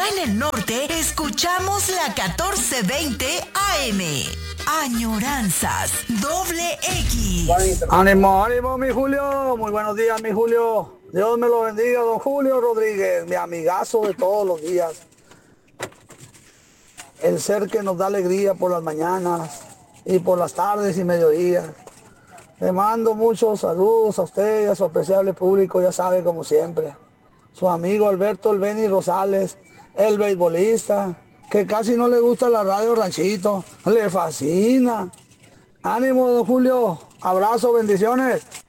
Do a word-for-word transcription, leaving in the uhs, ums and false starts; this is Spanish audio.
en el norte, escuchamos la catorce veinte A M. Añoranzas, doble X. Ánimo, ánimo, mi Julio. Muy buenos días, mi Julio. Dios me lo bendiga, don Julio Rodríguez, mi amigazo de todos los días. El ser que nos da alegría por las mañanas y por las tardes y mediodías. Le mando muchos saludos a usted y a su apreciable público, ya sabe, como siempre. Su amigo Alberto El Beni Rosales, el beisbolista, que casi no le gusta la radio Ranchito, le fascina. Ánimo, don Julio, abrazo, bendiciones.